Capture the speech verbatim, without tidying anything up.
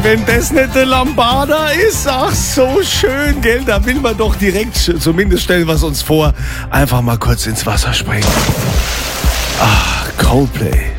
Wenn das nicht der Lambada ist, ach so schön, gell? Da will man doch direkt, zumindest stellen wir es uns vor, einfach mal kurz ins Wasser springen. Ach, Coldplay.